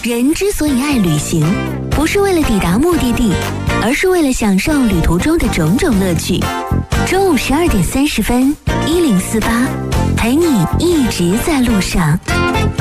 人之所以爱旅行，不是为了抵达目的地，而是为了享受旅途中的种种乐趣。中午12:30，1048陪你一直在路上。